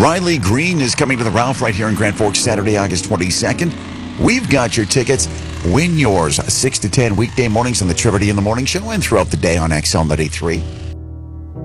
Riley Green is coming to the Ralph right here in Grand Forks Saturday, August 22nd. We've got your tickets. Win yours 6 to 10 weekday mornings on the Trevor D in the Morning Show and throughout the day on XL 93.